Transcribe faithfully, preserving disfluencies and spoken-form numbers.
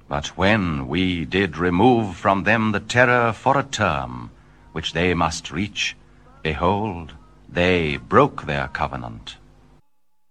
But when we did remove from them the terror for a term, which they must reach, behold, they broke their covenant.